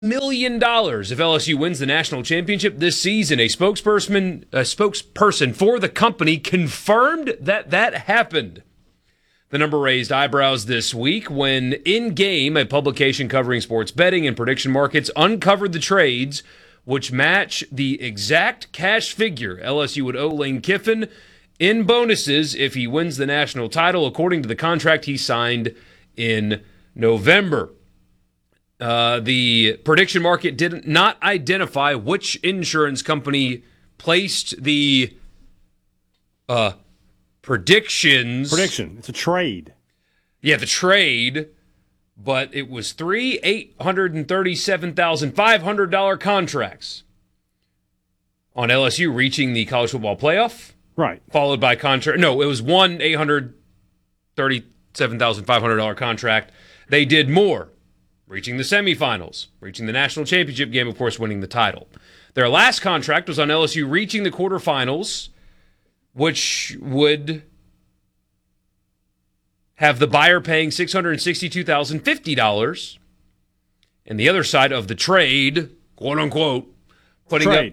million if LSU wins the national championship this season. A spokesperson for the company confirmed that happened. The number raised eyebrows this week when In Game, a publication covering sports betting and prediction markets, uncovered the trades which match the exact cash figure LSU would owe Lane Kiffin in bonuses if he wins the national title, according to the contract he signed in November. The prediction market did not identify which insurance company placed the predictions. Prediction. It's a trade. Yeah, the trade, but it was three $837,500 contracts on LSU reaching the college football playoff. Right. Followed by contract. No, it was one $837,500 contract. They did more, reaching the semifinals, reaching the national championship game, of course, winning the title. Their last contract was on LSU reaching the quarterfinals, which would have the buyer paying $662,050. And the other side of the trade, quote unquote, putting up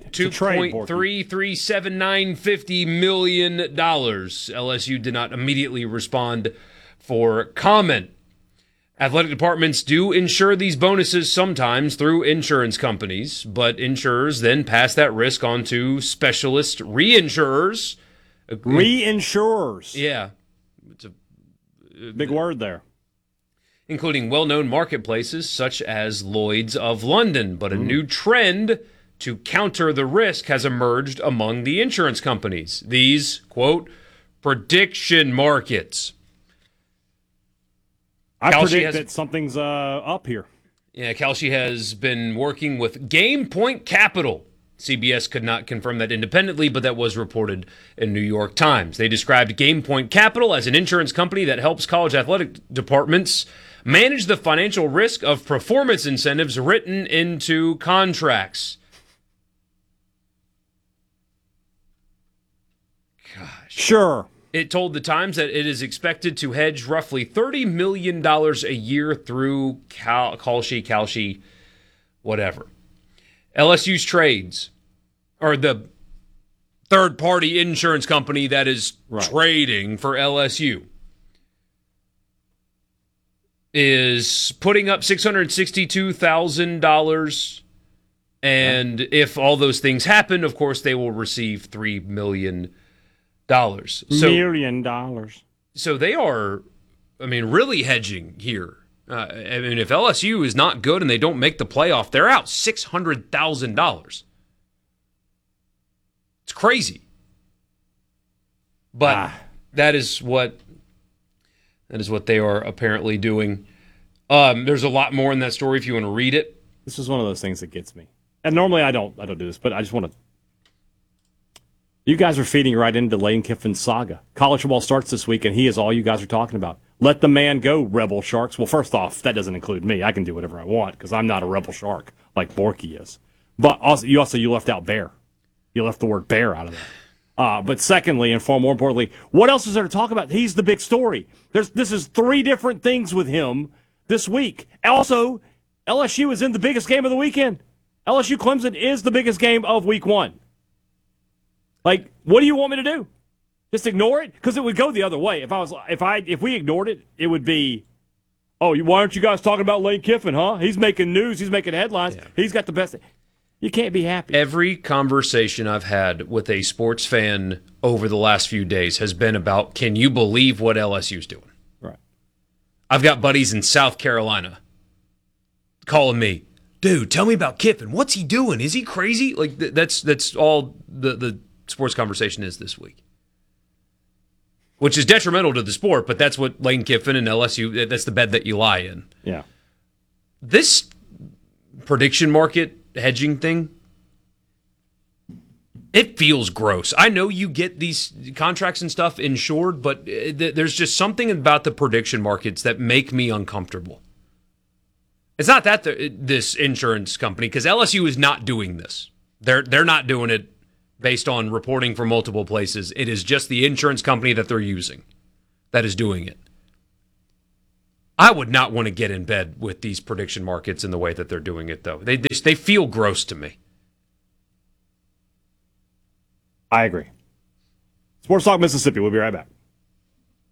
$2.337,950 million. LSU did not immediately respond for comment. Athletic departments do insure these bonuses sometimes through insurance companies, but insurers then pass that risk on to specialist reinsurers. Reinsurers. Yeah. It's a big word there. Including well-known marketplaces such as Lloyd's of London. But a new trend to counter the risk has emerged among the insurance companies. These, quote, prediction markets. I predict that something's up here. Yeah, Kalshi has been working with Game Point Capital. CBS could not confirm that independently, but that was reported in New York Times. They described Game Point Capital as an insurance company that helps college athletic departments manage the financial risk of performance incentives written into contracts. Gosh. Sure. It told the Times that it is expected to hedge roughly $30 million a year through Kalshi, whatever. LSU's trades, or the third-party insurance company that is trading for LSU, is putting up $662,000, and if all those things happen, of course, they will receive $3 million. So they are, really hedging here. If LSU is not good and they don't make the playoff, they're out $600,000. It's crazy. But that is what they are apparently doing. There's a lot more in that story if you want to read it. This is one of those things that gets me. And normally I don't do this, but I just want to. You guys are feeding right into Lane Kiffin's saga. College football starts this week, and he is all you guys are talking about. Let the man go, Rebel Sharks. Well, first off, that doesn't include me. I can do whatever I want because I'm not a Rebel Shark like Borky is. But also you left out bear. You left the word bear out of that. But secondly, and far more importantly, what else is there to talk about? He's the big story. This is three different things with him this week. Also, LSU is in the biggest game of the weekend. LSU Clemson is the biggest game of week one. Like, what do you want me to do? Just ignore it? Because it would go the other way. If we ignored it, it would be, why aren't you guys talking about Lane Kiffin, huh? He's making news. He's making headlines. Yeah. He's got the best. You can't be happy. Every conversation I've had with a sports fan over the last few days has been about, can you believe what LSU's doing? Right. I've got buddies in South Carolina calling me, dude, tell me about Kiffin. What's he doing? Is he crazy? Like, that's all the sports conversation is this week. Which is detrimental to the sport, but that's what Lane Kiffin and LSU, that's the bed that you lie in. Yeah. This prediction market hedging thing, it feels gross. I know you get these contracts and stuff insured, but there's just something about the prediction markets that make me uncomfortable. It's not that this insurance company, because LSU is not doing this. They're not doing it based on reporting from multiple places. It is just the insurance company that they're using that is doing it. I would not want to get in bed with these prediction markets in the way that they're doing it, though. They feel gross to me. I agree. Sports Talk Mississippi. We'll be right back.